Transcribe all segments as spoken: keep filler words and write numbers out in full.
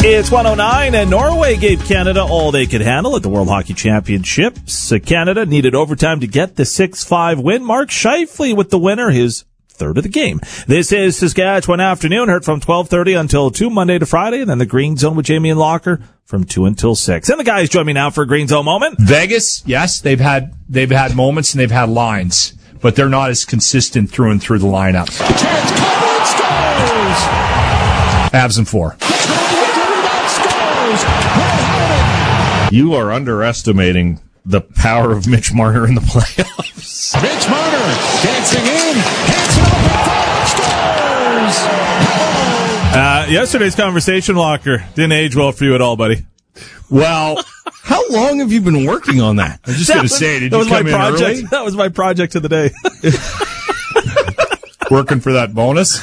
It's one oh nine, and Norway gave Canada all they could handle at the World Hockey Championships. Uh, Canada needed overtime to get the six five win. Mark Scheifele with the winner, his third of the game. This is Saskatchewan Afternoon, heard from twelve thirty until two, Monday to Friday, and then the Green Zone with Jamie and Locker from two until six. And the guys join me now for a Green Zone moment. Vegas, yes, they've had they've had moments and they've had lines, but they're not as consistent through and through the lineup. Chance covered, scores! Avs in four. You are underestimating the power of Mitch Marner in the playoffs. Mitch Marner dancing in, hands it open, scores! Uh, yesterday's conversation, Locker, didn't age well for you at all, buddy. Well, how long have you been working on that? I'm just going to say, did that you was come my in project. early? That was my project of the day. Working for that bonus?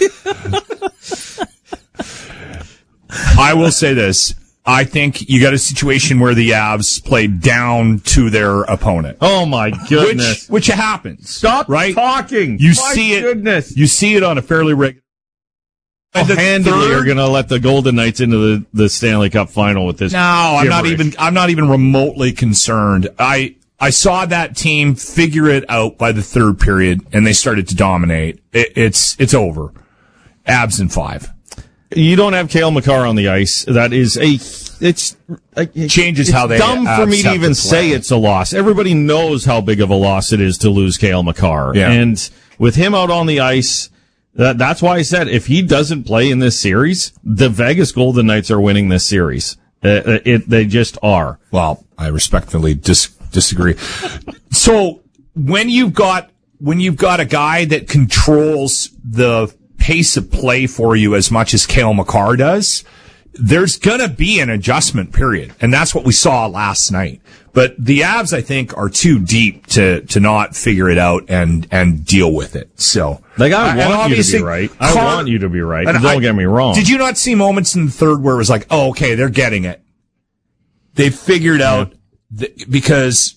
I will say this. I think you got a situation where the Avs played down to their opponent. Oh my goodness! Which, which happens. Stop right? talking. You my see it. Goodness. You see it on a fairly regular. How handily are going to let the Golden Knights into the, the Stanley Cup final with this? No, I'm not gibberish? even. I'm not even remotely concerned. I I saw that team figure it out by the third period, and they started to dominate. It, it's it's over. Avs in five. You don't have Cale Makar on the ice. That is a, it's, it changes it's how they dumb for me to even say it's a loss. Everybody knows how big of a loss it is to lose Cale Makar. Yeah. And with him out on the ice, that, that's why I said if he doesn't play in this series, the Vegas Golden Knights are winning this series. Uh, it, they just are. Well, I respectfully dis- disagree. So when you've got, when you've got a guy that controls the pace of play for you as much as Cale Makar does, there's gonna be an adjustment period. And that's what we saw last night. But the Avs, I think, are too deep to, to not figure it out and, and deal with it. So. Like, I uh, want you to be right. I Car- want you to be right. And Don't I, get me wrong. Did you not see moments in the third where it was like, oh, okay, they're getting it. They figured out th- because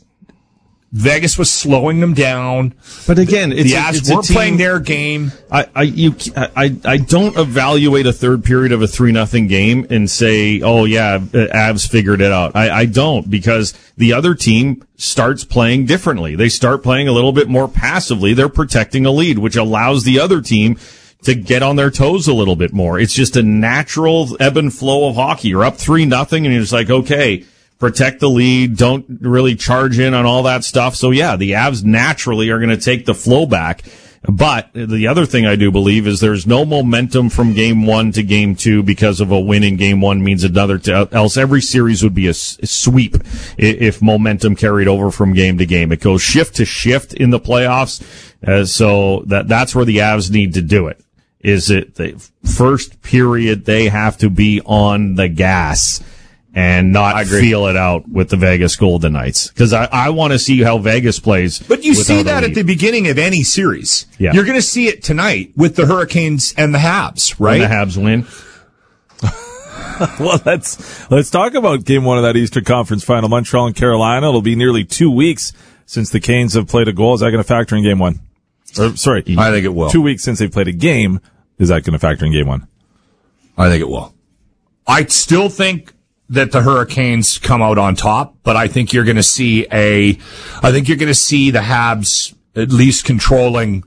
Vegas was slowing them down. But again, it's the a, Avs it's weren't a team, playing their game. I, I, you, I, I don't evaluate a third period of a three nothing game and say, oh yeah, Avs figured it out. I, I don't, because the other team starts playing differently. They start playing a little bit more passively. They're protecting a lead, which allows the other team to get on their toes a little bit more. It's just a natural ebb and flow of hockey. You're up three nothing and you're just like, okay, protect the lead, don't really charge in on all that stuff. So yeah, the Avs naturally are going to take the flow back. But the other thing I do believe is there's no momentum from game one to game two because of a win in game one means another to, else every series would be a, s- a sweep if momentum carried over from game to game. It goes shift to shift in the playoffs. Uh, so that, that's where the Avs need to do it. Is it the first period they have to be on the gas and not feel it out with the Vegas Golden Knights. Because I, I want to see how Vegas plays. But you see that at the beginning of any series. Yeah. You're going to see it tonight with the Hurricanes and the Habs, right? When the Habs win. Well, let's, let's talk about game one of that Eastern Conference final. Montreal and Carolina. It'll be nearly two weeks since the Canes have played a goal. Is that going to factor in game one? Or, sorry. I think it will. Two weeks since they've played a game. Is that going to factor in game one? I think it will. I still think that the Hurricanes come out on top, but I think you're going to see a, I think you're going to see the Habs at least controlling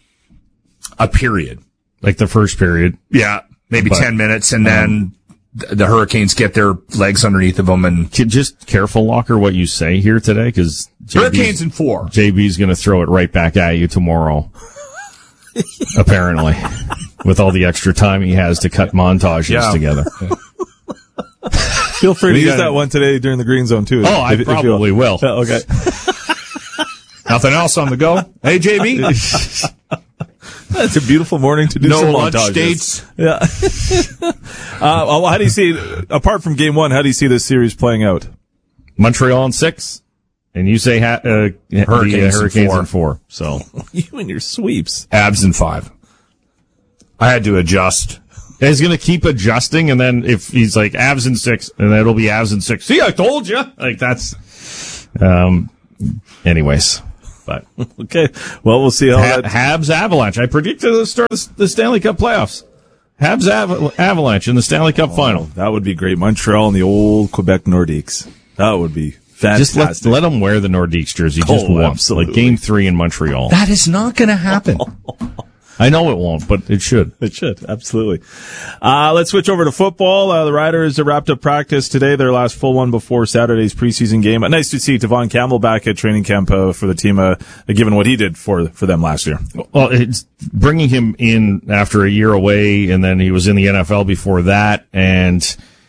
a period. Like the first period. Yeah, maybe But, ten minutes, and then th- the Hurricanes get their legs underneath of them. And Just careful, Locker, what you say here today, because Hurricanes in four. J B's going to throw it right back at you tomorrow. Apparently, with all the extra time he has to cut montages Yeah. together. Feel free to We use gotta- that one today during the Green Zone, too. Oh, I if- if you probably will. Yeah, okay. Nothing else on the go. Hey, J B. It's a beautiful morning to do No some lunch montages. dates. Yeah. uh, well, how do you see, apart from game one, how do you see this series playing out? Montreal in six, and you say ha- uh, Hurricanes the, in uh, Hurricanes four. in four. So You and your sweeps. Habs in five. I had to adjust. and he's going to keep adjusting, and then if he's like Avs in six, and then it'll be Avs in six. See, I told you. Like that's. Um. Anyways, but Okay. Well, we'll see how ha- that. Habs Avalanche. I predicted the start of the Stanley Cup playoffs. Habs Av- Avalanche in the Stanley Cup Oh, final. that would be great. Montreal and the old Quebec Nordiques. That would be fantastic. Just let, let them wear the Nordiques jersey just Oh, once. absolutely. Like game three in Montreal. That is not going to happen. I know it won't, but it should. It should, absolutely. Uh, let's switch over to football. Uh, the Riders wrapped up practice today, their last full one before Saturday's preseason game. Uh, nice to see Devon Campbell back at training camp uh, for the team, uh, given what he did for for them last year. Well, it's bringing him in after a year away, and then he was in the N F L before that, and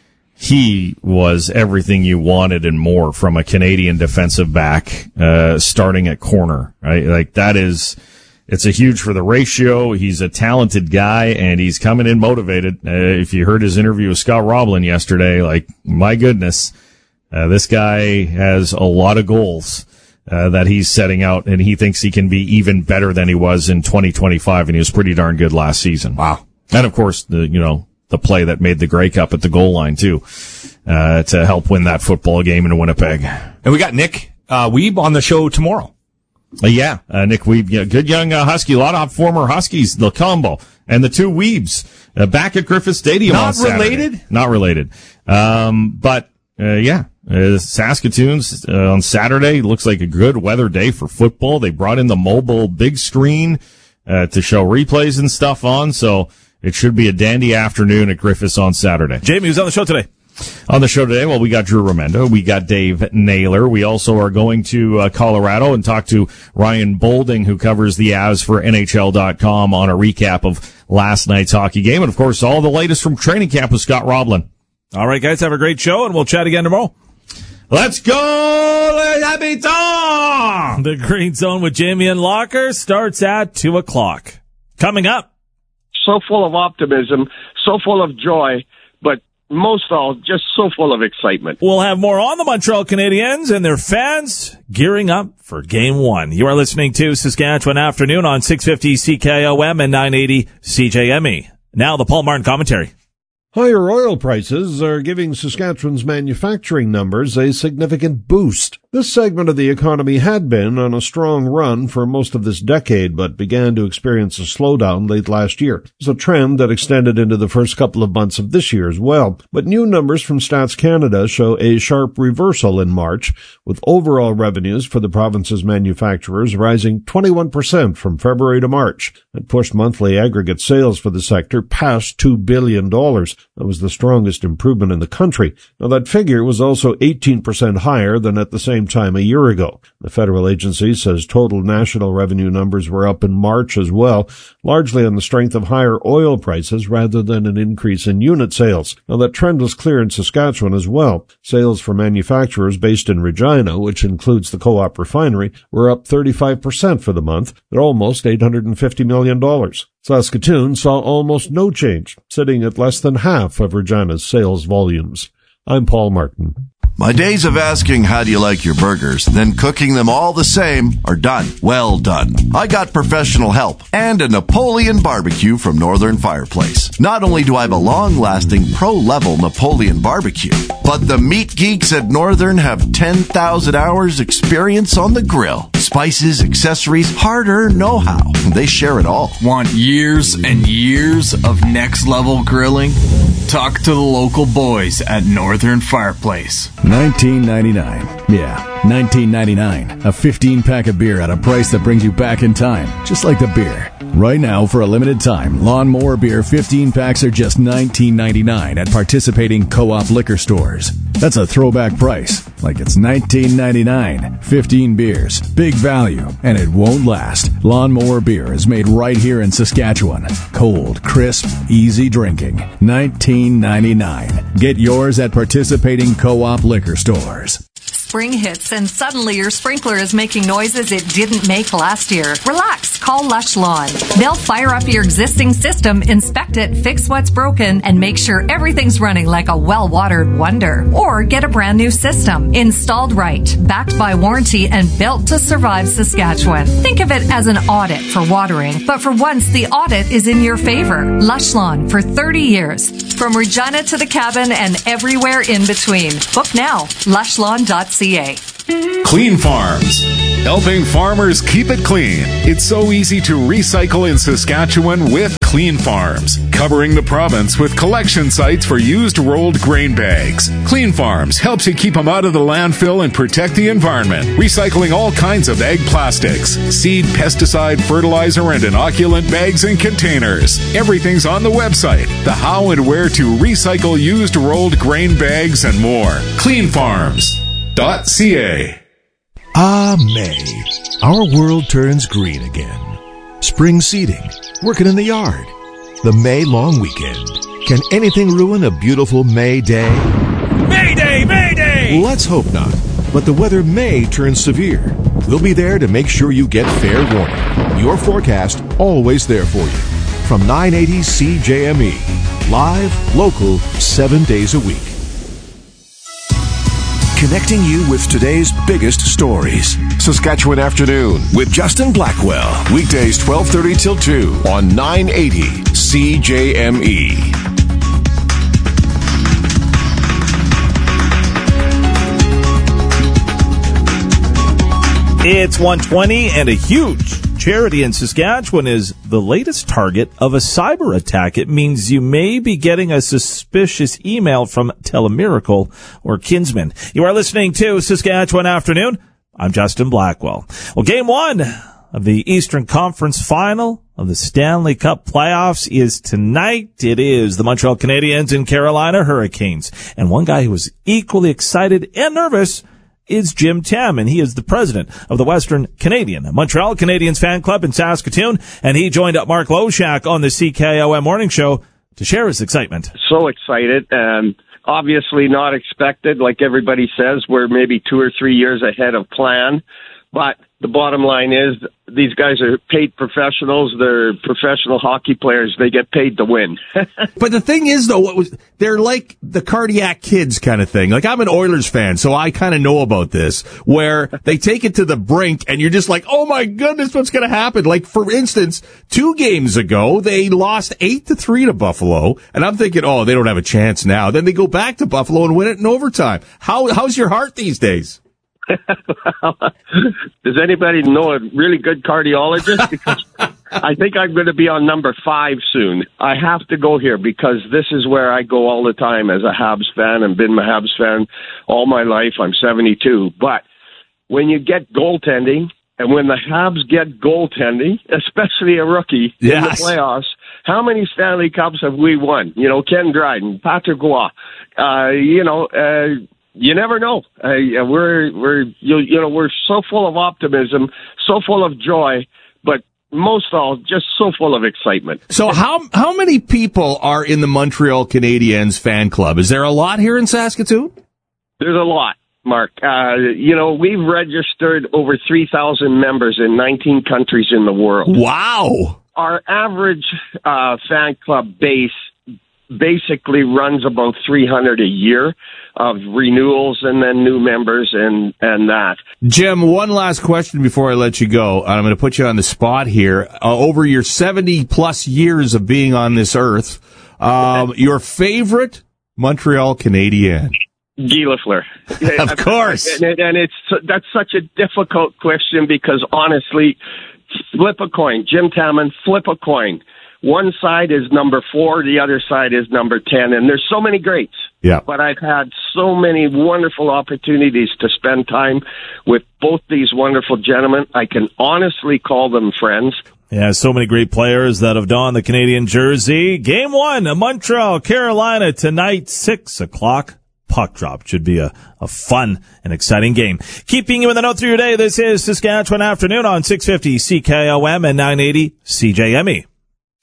he was everything you wanted and more from a Canadian defensive back, uh, starting at corner, right? Like that is, it's a huge for the ratio. He's a talented guy and he's coming in motivated. Uh, if you heard his interview with Scott Roblin yesterday, like my goodness, uh, this guy has a lot of goals, uh, that he's setting out, and he thinks he can be even better than he was in twenty twenty-five. And he was pretty darn good last season. Wow. And of course, the, you know, the play that made the Grey Cup at the goal line too, uh, to help win that football game in Winnipeg. And we got Nick uh, Weeb on the show tomorrow. Uh, yeah, uh, Nick Weeb, yeah, good young uh, Husky, a lot of former Huskies, the combo, and the two Weebs uh, back at Griffith Stadium Not on Saturday. related? Not related. Um, but uh, yeah, uh, Saskatoon's uh, on Saturday looks like a good weather day for football. They brought in the mobile big screen uh, to show replays and stuff on, so it should be a dandy afternoon at Griffiths on Saturday. Jamie, who's on the show today? On the show today, well, we got Drew Remendo, we got Dave Naylor. We also are going to uh, Colorado and talk to Ryan Bolding, who covers the Avs for N H L dot com, on a recap of last night's hockey game. And, of course, all the latest from training camp with Scott Roblin. All right, guys, have a great show, and we'll chat again tomorrow. Let's go, les habitants! The Green Zone with Jamie and Locker starts at two o'clock. Coming up. So full of optimism, so full of joy, but most of all, just so full of excitement. We'll have more on the Montreal Canadiens and their fans gearing up for Game one. You are listening to Saskatchewan Afternoon on six fifty C K O M and nine eighty C J M E. Now the Paul Martin commentary. Higher oil prices are giving Saskatchewan's manufacturing numbers a significant boost. This segment of the economy had been on a strong run for most of this decade, but began to experience a slowdown late last year. It's a trend that extended into the first couple of months of this year as well. But new numbers from Stats Canada show a sharp reversal in March, with overall revenues for the province's manufacturers rising twenty-one percent from February to March. It pushed monthly aggregate sales for the sector past two billion dollars. That was the strongest improvement in the country. Now, that figure was also eighteen percent higher than at the same time a year ago. The federal agency says total national revenue numbers were up in March as well, largely on the strength of higher oil prices rather than an increase in unit sales. Now, that trend was clear in Saskatchewan as well. Sales for manufacturers based in Regina, which includes the Co-op refinery, were up thirty-five percent for the month at almost eight hundred fifty million dollars. Saskatoon saw almost no change, sitting at less than half of Regina's sales volumes. I'm Paul Martin. My days of asking how do you like your burgers, then cooking them all the same, are done. Well done. I got professional help and a Napoleon barbecue from Northern Fireplace. Not only do I have a long-lasting pro-level Napoleon barbecue, but the meat geeks at Northern have ten thousand hours experience on the grill. Spices, accessories, hard-earned know-how. They share it all. Want years and years of next-level grilling? Talk to the local boys at Northern Fireplace. nineteen ninety-nine. Yeah, nineteen ninety-nine. A fifteen pack of beer at a price that brings you back in time, just like the beer. Right now, for a limited time, Lawnmower Beer fifteen packs are just nineteen ninety-nine at participating Co-op liquor stores. That's a throwback price, like it's nineteen ninety-nine. fifteen beers, big value, and it won't last. Lawnmower Beer is made right here in Saskatchewan. Cold, crisp, easy drinking. nineteen ninety-nine. Get yours at participating Co-op liquor stores. Spring hits and suddenly your sprinkler is making noises it didn't make last year. Relax, call Lush Lawn. They'll fire up your existing system, inspect it, fix what's broken, and make sure everything's running like a well-watered wonder. Or get a brand new system, installed right, backed by warranty, and built to survive Saskatchewan. Think of it as an audit for watering, but for once the audit is in your favor. Lush Lawn for thirty years. From Regina to the cabin and everywhere in between. Book now, lush lawn dot c a. Clean Farms, helping farmers keep it clean. It's so easy to recycle in Saskatchewan with Clean Farms, covering the province with collection sites for used rolled grain bags. Clean Farms helps you keep them out of the landfill and protect the environment, recycling all kinds of ag plastics, seed, pesticide, fertilizer, and inoculant bags and containers. Everything's on the website, the how and where to recycle used rolled grain bags and more. clean farms dot c a. Ah, May. Our world turns green again. Spring seeding, working in the yard, the May long weekend. Can anything ruin a beautiful May day? Mayday! Mayday! Let's hope not. But the weather may turn severe. We'll be there to make sure you get fair warning. Your forecast always there for you. From nine eighty C J M E. Live, local, seven days a week. Connecting you with today's biggest stories. Saskatchewan Afternoon with Justin Blackwell. Weekdays twelve thirty till two on nine eighty C J M E. It's one twenty, and a huge charity in Saskatchewan is the latest target of a cyber attack. It means you may be getting a suspicious email from Telemiracle or Kinsman. You are listening to Saskatchewan Afternoon. I'm Justin Blackwell. Well, game one of the Eastern Conference Final of the Stanley Cup playoffs is tonight. It is the Montreal Canadiens and Carolina Hurricanes. And one guy who was equally excited and nervous is Jim Tam, and he is the president of the Western Canadian Montreal Canadiens fan club in Saskatoon, and he joined up Mark Loshak on the C K O M Morning Show to share his excitement. So excited, and obviously not expected. Like everybody says, we're maybe two or three years ahead of plan, but the bottom line is these guys are paid professionals. They're professional hockey players. They get paid to win. But the thing is, though, what was they're like the cardiac kids kind of thing. Like, I'm an Oilers fan, so I kind of know about this, where they take it to the brink, and you're just like, oh, my goodness, what's going to happen? Like, for instance, two games ago, they lost eight to three to Buffalo, and I'm thinking, oh, they don't have a chance now. Then they go back to Buffalo and win it in overtime. How How's your heart these days? Does anybody know a really good cardiologist? Because I think I'm going to be on number five soon. I have to go here because this is where I go all the time as a Habs fan and been a Habs fan all my life. I'm seventy-two. But when you get goaltending, and when the Habs get goaltending, especially a rookie yes. in the playoffs, how many Stanley Cups have we won? You know, Ken Dryden, Patrick Roy, uh, you know, uh, you never know. Uh, we're we're you, you know we're so full of optimism, so full of joy, but most of all, just so full of excitement. So how how many people are in the Montreal Canadiens fan club? Is there a lot here in Saskatoon? There's a lot, Mark. Uh, you know, we've registered over three thousand members in nineteen countries in the world. Wow! Our average uh, fan club base basically runs about three hundred a year of renewals and then new members and, and that. Jim, one last question before I let you go. I'm going to put you on the spot here. Uh, over your seventy plus years of being on this earth, um, your favorite Montreal Canadien? Guy Lafleur. Of course. And, and it's, that's such a difficult question because honestly, flip a coin. Jim Taman, flip a coin. One side is number four, the other side is number ten, and there's so many greats. Yeah. But I've had so many wonderful opportunities to spend time with both these wonderful gentlemen. I can honestly call them friends. Yeah, so many great players that have donned the Canadian jersey. Game one, Montreal, Carolina, tonight, six o'clock. Puck drop. Should be a, a fun and exciting game. Keeping you in the know through your day, this is Saskatchewan Afternoon on six fifty C K O M and nine eighty C J M E.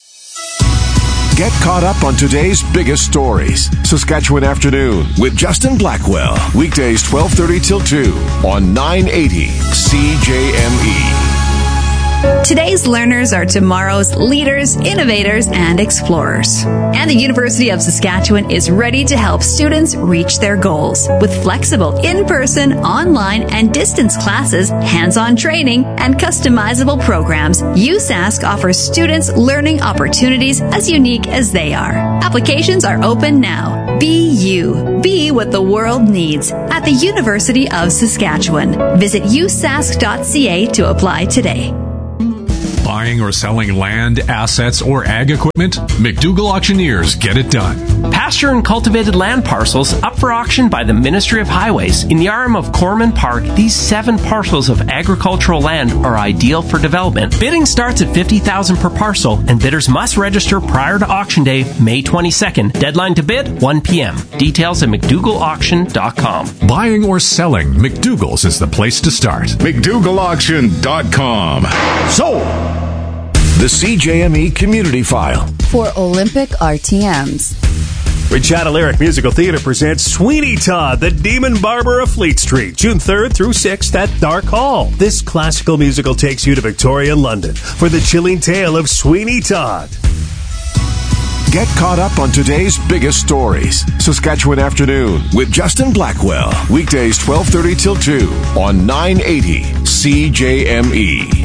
Get caught up on today's biggest stories. Saskatchewan Afternoon with Justin Blackwell. Weekdays twelve thirty till two on nine eighty C J M E. Today's learners are tomorrow's leaders, innovators, and explorers. And the University of Saskatchewan is ready to help students reach their goals. With flexible in-person, online, and distance classes, hands-on training, and customizable programs, U S A S C offers students learning opportunities as unique as they are. Applications are open now. Be you. Be what the world needs at the University of Saskatchewan. Visit u s a s c dot c a to apply today. Buying or selling land, assets, or ag equipment? McDougall Auctioneers get it done. Pasture and cultivated land parcels up for auction by the Ministry of Highways. In the arm of Corman Park, these seven parcels of agricultural land are ideal for development. Bidding starts at fifty thousand dollars per parcel, and bidders must register prior to auction day, May twenty-second. Deadline to bid, one p.m. Details at mcdougall auction dot com. Buying or selling, McDougall's is the place to start. mcdougall auction dot com. So, the C J M E Community File. For Olympic R T Ms. Regina Lyric Musical Theater presents Sweeney Todd, the Demon Barber of Fleet Street, June third through sixth at Dark Hall. This classical musical takes you to Victorian London for the chilling tale of Sweeney Todd. Get caught up on today's biggest stories. Saskatchewan Afternoon with Justin Blackwell. Weekdays twelve thirty till two on nine eighty C J M E.